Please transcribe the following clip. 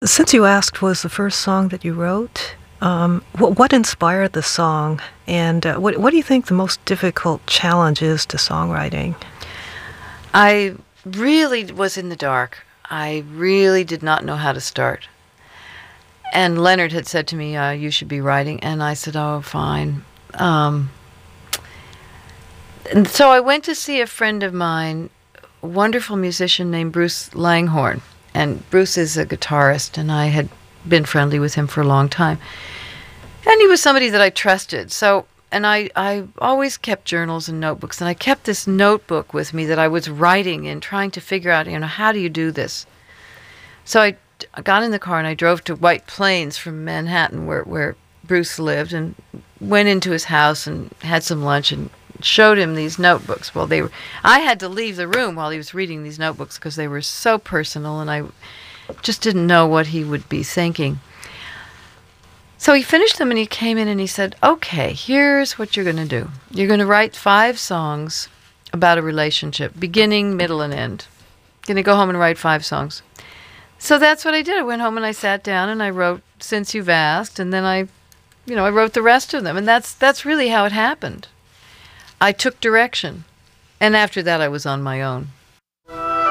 Since You Asked was the first song that you wrote, what inspired the song, and what do you think the most difficult challenge is to songwriting? I really was in the dark. I really did not know how to start. And Leonard had said to me, you should be writing. And I said, oh, fine. And so I went to see a friend of mine, a wonderful musician named Bruce Langhorne. And Bruce is a guitarist, and I had been friendly with him for a long time. And he was somebody that I trusted. And I always kept journals and notebooks, and I kept this notebook with me that I was writing in, trying to figure out, how do you do this? So I got in the car and I drove to White Plains from Manhattan, where Bruce lived, and went into his house and had some lunch and showed him these notebooks. Well, I had to leave the room while he was reading these notebooks because they were so personal, and I just didn't know what he would be thinking. So he finished them and he came in and he said, okay, here's what you're going to do. You're going to write 5 songs about a relationship, beginning, middle, and end. Going to go home and write 5 songs. So that's what I did. I went home and I sat down and I wrote Since You've Asked, and then I wrote the rest of them. And that's really how it happened. I took direction. And after that, I was on my own.